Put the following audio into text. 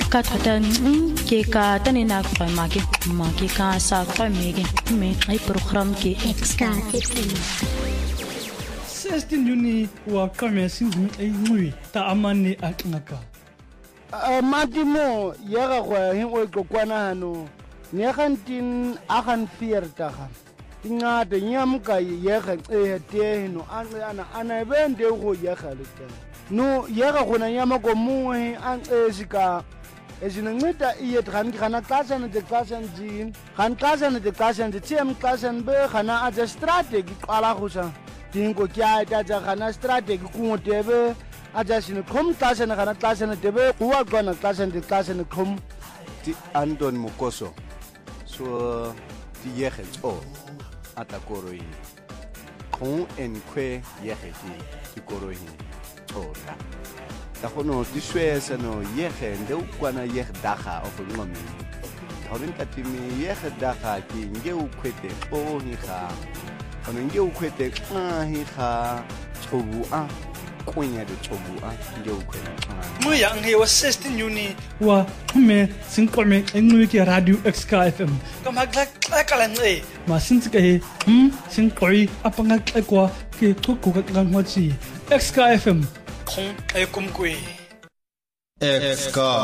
ka thata ke ka tane na kwa maki ka sa kwa mege me ai program ke extra 16 Juni wa kame singu ai ngui ta amane akngaka matimo yega go hingo kokwana hano ne gantin agan fiertaga ingade nyamka yega te no ana bende go yega lete no yega gona nyama ko muwe an esika ezinceda iye khana xashana de xashana jin khan xashana de xashana de tiem xashana be khana aja strategy qala khusa dingo kya ta khana strategy kungotebe aja sine khom xashana khana xashana debe uwa qana xashana de xashana khom ti Anton Mukoso so ti yege o atakoroi khon en kwe yege ti koroi ora da kono ti swesa no yege nde ukwana yege daga of ngomi horin katimi yege daga ki nge ukwete o higa kono nge ukwete higa chobu a kunya de chobu a nge ukwete mo yang he was 16 Juni wa me sinkome engwe ke radio XK FM kamagla kalanje ma sintsike he sinkoi apanga kwa ke thoko ka ngwachi XK FM khong e kumkwe XK